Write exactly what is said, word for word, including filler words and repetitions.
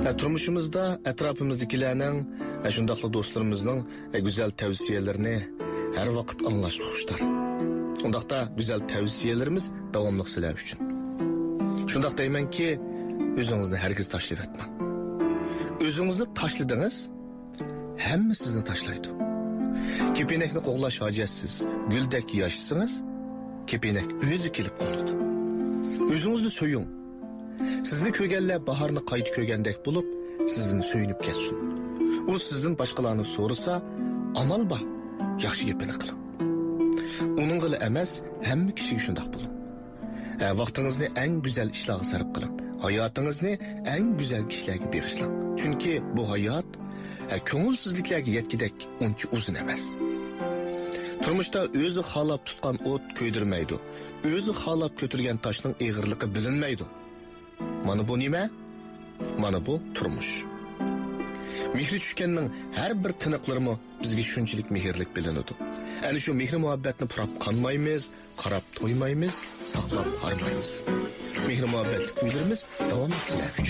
Turmuşumuzda etrafımızdakilerning, shundaqli do'stlarimizning güzel tavsiyelerini her vaqt anglashga xushtar. Undaqda güzel tavsiyelerimiz davomli sizlar uchun. Shundaq deymanki, o'zingizni hargiz tashlab etmang. O'zingizni tashladingiz, hamma sizni tashlaydi. Kepinekni qo'g'lash hojatsiz, guldek yoshsangiz, kepinek o'zi kelib qoladi. O'zingizni so'ying. Sizni ko'rganlar bahorni qayta ko'rgandek bo'lib, sizdan so'yinib ketsin. U sizdan boshqalarni so'rasa, amal bor, yaxshi gapini qiling. Uning qili emas, hamma kishiga shunday bo'ling. Vaqtingizni eng go'zal ishlarga sarf qiling. Hayotingizni eng go'zal kishilarga bag'ishlang. Chunki bu hayot ko'ngilsizliklarga yetkidek uncha uzun emas. Turmushda o'zi xalab tutgan o't ko'ydirmaydi. O'zi xalab ko'tirgan toshning eg'irligi bilinmaydi. Mana bu nima? Mana bu turmush. Mehri tushganning har bir tiniqlarimi bizga shunchalik mehrlik bilinadi. Ana shu mehr muhabbatni purab qanmaymiz, qarab to'ymaymiz, saqlab harmaymiz. Mehr muhabbatli kuylarimiz davom etsin.